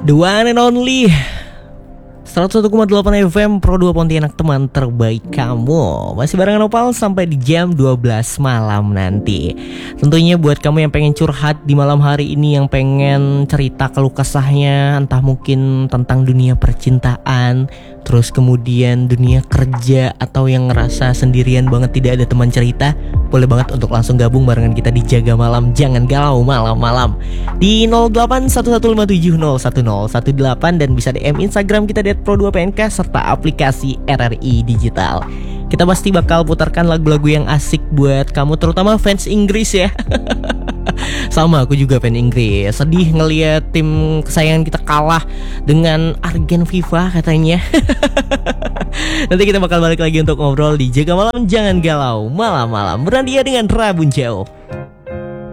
The one and only 101,8 FM Pro 2 Pontianak, teman terbaik kamu. Masih barengan Opal sampai di jam 12 malam nanti. Tentunya buat kamu yang pengen curhat di malam hari ini, yang pengen cerita keluh kesahnya, entah mungkin tentang dunia percintaan, terus kemudian dunia kerja, atau yang ngerasa sendirian banget tidak ada teman cerita, boleh banget untuk langsung gabung barengan kita di Jaga Malam Jangan Galau malam-malam di 081157011018 dan bisa DM Instagram kita di @pro2pnk serta aplikasi RRI Digital. Kita pasti bakal putarkan lagu-lagu yang asik buat kamu, terutama fans Inggris ya. Sama, aku juga fan Inggris. Sedih ngeliat tim kesayangan kita kalah dengan Argen FIFA katanya. Nanti kita bakal balik lagi untuk ngobrol di Jaga Malam Jangan Galau malam-malam. Bernadia dengan Rabun Jauh.